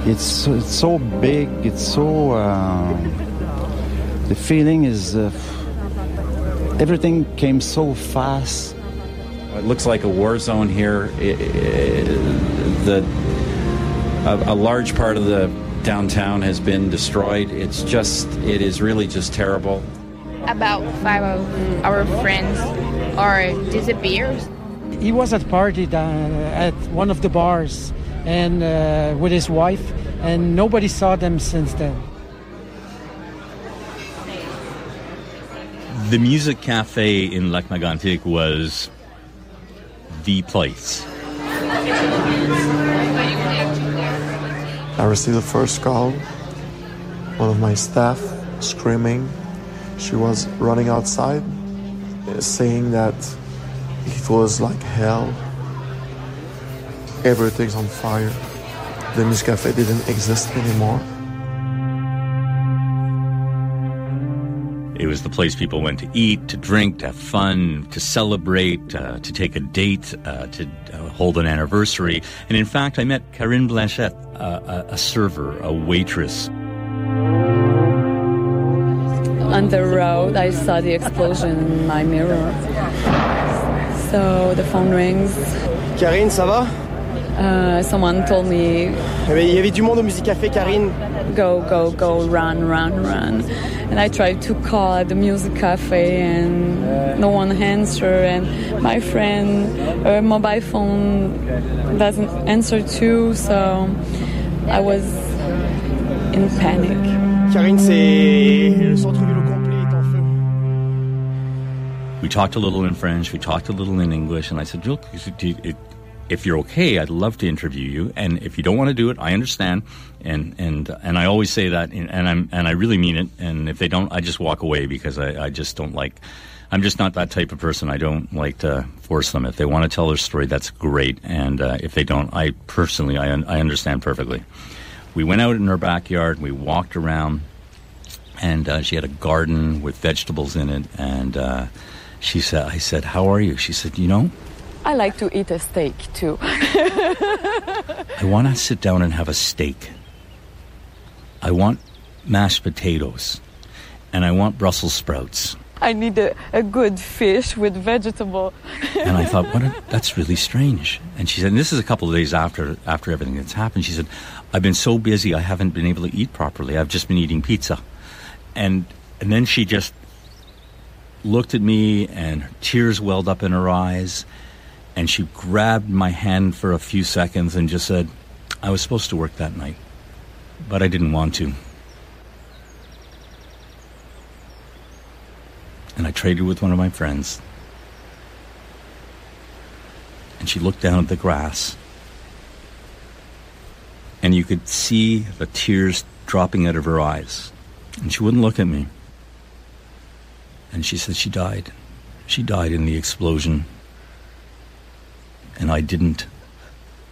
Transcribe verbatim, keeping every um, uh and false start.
It's it's so big. It's so. Uh, the feeling is. Uh, everything came so fast. It looks like a war zone here. It, it, the a, a large part of the downtown has been destroyed. It's just. It is really just terrible. About five of our friends are disappeared. He was at a party at one of the bars and uh, with his wife, and nobody saw them since then. The Music Cafe in Lac Mégantic was the place. I received the first call. One of my staff screaming. She was running outside, saying that it was like hell. Everything's on fire. The Music Cafe didn't exist anymore. It was the place people went to eat, to drink, to have fun, to celebrate, uh, to take a date, uh, to uh, hold an anniversary. And in fact, I met Karine Blanchette, uh, a, a server, a waitress. On the road, I saw the explosion in my mirror. So the phone rings. Karine, ça va? Uh, someone told me... Il y avait du monde au Music Café, Karine. Go, go, go, run, run, run. And I tried to call at the Music Cafe and no one answered. And my friend, her mobile phone doesn't answer too, so I was in panic. Karine, c'est le centre-ville au complet est en feu. We talked a little in French, we talked a little in English, and I said, look, if you're okay, I'd love to interview you, and if you don't want to do it, I understand. And and and I always say that, and I'm and I really mean it. And if they don't, I just walk away because I, I just don't like. I'm just not that type of person. I don't like to force them. If they want to tell their story, that's great. And uh, if they don't, I personally, I I understand perfectly. We went out in her backyard, we walked around, and uh, she had a garden with vegetables in it. And uh, she said, I said, how are you? She said, you know, I like to eat a steak, too. I want to sit down and have a steak. I want mashed potatoes. And I want Brussels sprouts. I need a, a good fish with vegetable. And I thought, what? A, that's really strange. And she said, and this is a couple of days after after everything that's happened. She said, I've been so busy, I haven't been able to eat properly. I've just been eating pizza. And and then she just looked at me, and tears welled up in her eyes. And she grabbed my hand for a few seconds and just said, I was supposed to work that night, but I didn't want to. And I traded with one of my friends. And she looked down at the grass. And you could see the tears dropping out of her eyes. And she wouldn't look at me. And she said she died. She died in the explosion. And I didn't